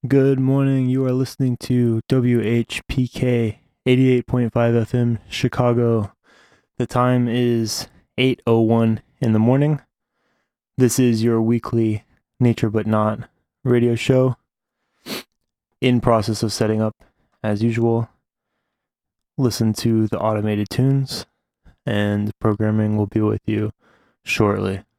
Good morning. You are listening to WHPK 88.5 FM Chicago. The time is 8:01 in the morning. This is your weekly Nature But Not radio show. In process of setting up as usual. Listen to the automated tunes and programming will be with you shortly.